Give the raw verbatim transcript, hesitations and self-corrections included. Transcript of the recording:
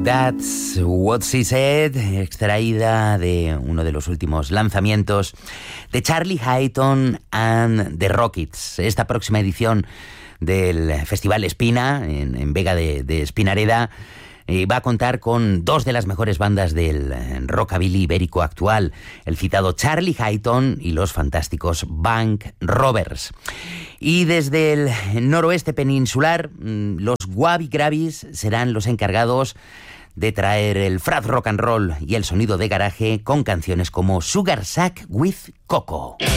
That's What She Said, extraída de uno de los últimos lanzamientos de Charlie Hayton and the Rockets. Esta próxima edición del Festival Espina, en, en Vega de, de Espinareda, eh, va a contar con dos de las mejores bandas del rockabilly ibérico actual, el citado Charlie Hayton y los fantásticos Bank Robbers. Y desde el noroeste peninsular, los Wabi Gravis serán los encargados de traer el frat rock and roll y el sonido de garaje con canciones como Sugar Sack with Coco.